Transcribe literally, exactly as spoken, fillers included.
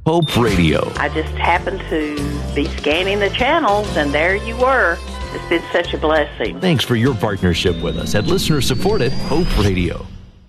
Hope Radio. I just happened to be scanning the channels, and there you were. It's been such a blessing. Thanks for your partnership with us at listener-supported Hope Radio.